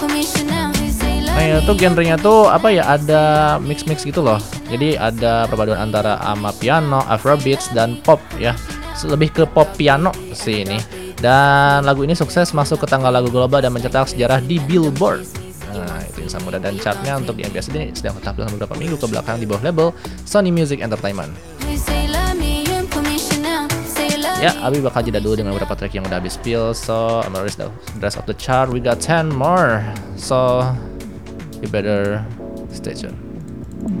Nah itu genrenya tuh apa ya, ada mix-mix gitu loh. Jadi ada perpaduan antara ama piano, afrobeats, dan pop ya. Lebih ke pop piano sih ini. Dan lagu ini sukses masuk ke tangga lagu global dan mencetak sejarah di Billboard. Nah itu insan muda, dan chartnya untuk di MBS ini sedang tetap dalam beberapa minggu ke belakang di bawah label Sony Music Entertainment. Ya, Abi bakal jeda dulu dengan beberapa track yang udah habis spill. So, I'm gonna rest the rest of the chart. We got 10 more. So, you better stay tuned.